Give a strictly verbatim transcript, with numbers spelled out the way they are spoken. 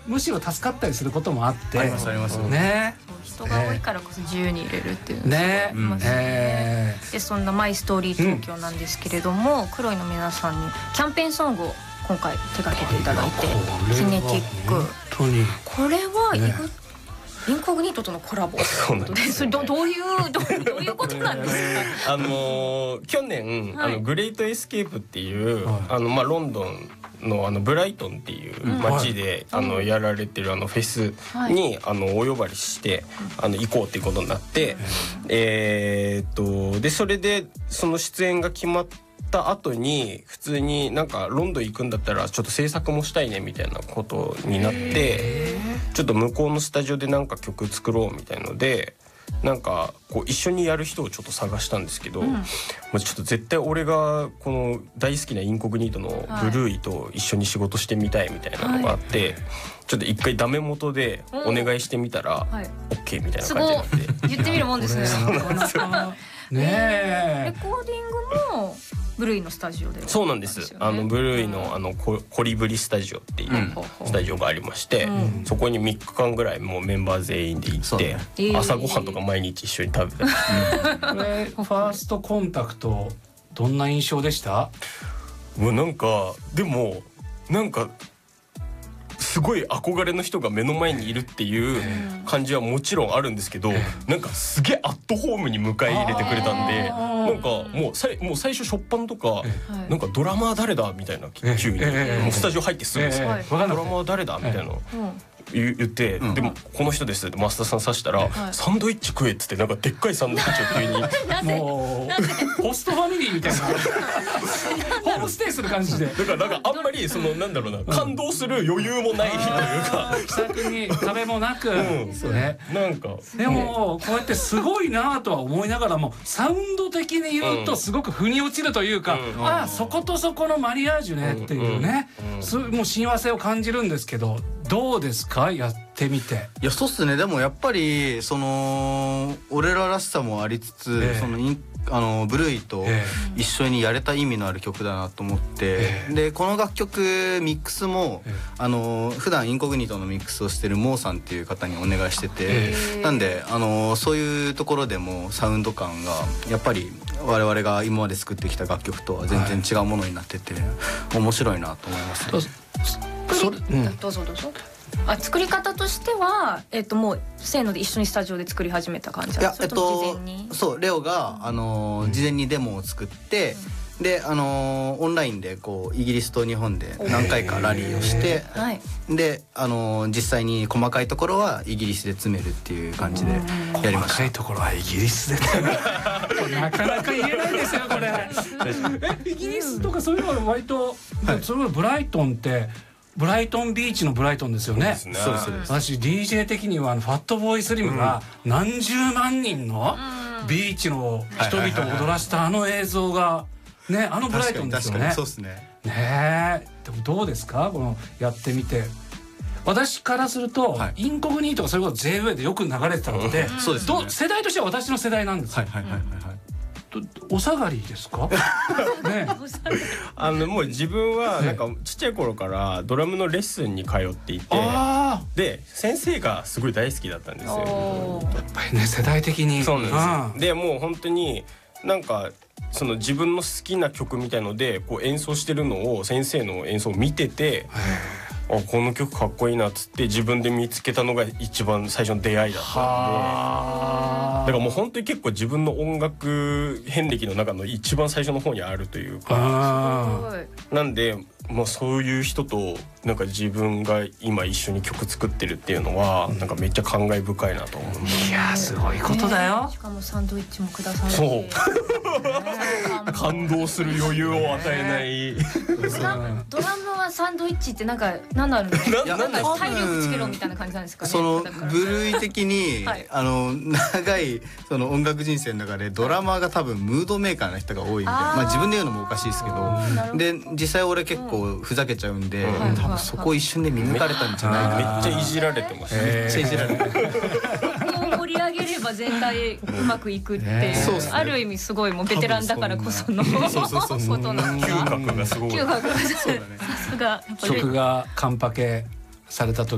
むしろ助かったりすることもあってありますありますね。 人が多いからこそ自由に入れるっていうのがねありますね、 えーでそんなマイストーリー東京なんですけれども、うん、クロイの皆さんにキャンペーンソングを今回手掛けていただいて、キネティック、 本当にこれはイグ、 ね、 インコグニートとのコラボということで、それ ど, どういうどうどういうことなんですか？ あのー、去年、はい、あのグレートエスケープっていう、はい、あのまあロンドンのあのブライトンっていう街で、うん、あのやられてるあのフェスに、はい、あのお呼ばれしてあの行こうっていうことになって、うん、えー、っとでそれでその出演が決まった後に普通になんかロンドン行くんだったらちょっと制作もしたいねみたいなことになって、ちょっと向こうのスタジオでなんか曲作ろうみたいので。なんかこう一緒にやる人をちょっと探したんですけど、うん、もうちょっと絶対俺がこの大好きなインコグニートのブルーイと一緒に仕事してみたいみたいなのがあって、はい、ちょっと一回ダメ元でお願いしてみたら OK みたいな感じになって、 言ってみるもんですね。 ねえ、 レコーディングもブルーイのスタジオで、 そうなんです。あのブルーイのあのココリブリスタジオっていうスタジオがありまして、うん、そこにみっかかんぐらいもうメンバー全員で行って、ね、朝ごはんとか毎日一緒に食べたり、 これファーストコンタクトどんな印象でした？ もうなんかでもなんかすごい憧れの人が目の前にいるっていう感じはもちろんあるんですけど、なんかすげえアットホームに迎え入れてくれたんで、なんかもうさいもう最初初っ端とかなんかドラマー誰だみたいな急にもうスタジオ入ってすぐですよ、ドラマー誰だみたいな言って、うん、でもこの人ですって増田さん指したら、はい、サンドイッチ食えっつってなんかでっかいサンドイッチを急にもうホストファミリーみたいなホームステイする感じで、 だからなんかあんまりそのなんだろうな、感動する余裕もないというか、 気さくに壁もなく、うん、そうね、 なんかでもこうやってすごいなとは思いながらもサウンド的に言うとすごく腑に落ちるというか、うん、ああそことそこのマリアージュねっていうね、うんうん、もう親和性を感じるんですけど、どうですかやってみて？ いやそうっすね。でもやっぱりその俺ららしさもありつつ、えー、そのインあのブルーイと一緒にやれた意味のある曲だなと思って、えー、でこの楽曲ミックスも、えー、あの普段インコグニートのミックスをしてるモーさんっていう方にお願いしてて、えー、なんであのそういうところでもサウンド感がやっぱり我々が今まで作ってきた楽曲とは全然違うものになってて、はい、面白いなと思いますね。 それ、うん、どうぞどうぞ。あ、作り方としては、えっともうせーので一緒にスタジオで作り始めた感じ。 いや、えっとそうレオがあのー、事前にデモを作って、うん、であのー、オンラインでこうイギリスと日本で何回かラリーをして、はい、であのー、実際に細かいところはイギリスで詰めるっていう感じでやりました。 細かいところはイギリスでなかなか言えないですよこれえイギリスとかそういうのは割と、はい、それはブライトンってブライトンビーチのブライトンですよね。そうですね。私 ディージェー 的にはあのファットボーイスリムが何十万人のビーチの人々を踊らせたあの映像がね、あのブライトンですよね。 確かにそうですね。 ねえ、でもどうですかこのやってみて。私からすると、はい、インコグニートがそれこそ ジェイウェイ でよく流れてたので、そうですね、世代としては私の世代なんですよ。はいはいはいはい。お下がりですか？ね、 あのもう自分はなんかちっちゃい頃からドラムのレッスンに通っていて、で先生がすごい大好きだったんですよ。 やっぱりね世代的に。 そうなんですよ。でもう本当になんかその自分の好きな曲みたいのでこう演奏してるのを先生の演奏を見てて。あこの曲かっこいいなっつって自分で見つけたのが一番最初の出会いだったんで、だからもう本当に結構自分の音楽遍歴の中の一番最初の方にあるというか、なんでまあそういう人となんか自分が今一緒に曲作ってるっていうのはなんかめっちゃ感慨深いなと思う。 いやすごいことだよ。 しかもサンドイッチもくださる。 そう。感動する余裕を与えない。 ドラムはサンドイッチってなんか何なるの？なんか体力つけろみたいな感じなんですかね。 その部類的にあの長いその音楽人生の中でドラマーが多分ムードメーカーな人が多いみたいな。まあ自分で言うのもおかしいですけど、で実際俺結構ふざけちゃうんで、多分そこ一瞬で見抜かれたんじゃないか。 めっちゃいじられてました。 めっちゃいじられて。 盛り上げれば全体うまくいくっていう、ある意味すごいもうベテランだからこそのことなんだ。 嗅覚がすごい。 嗅覚がさすが。 曲がカンパケされた時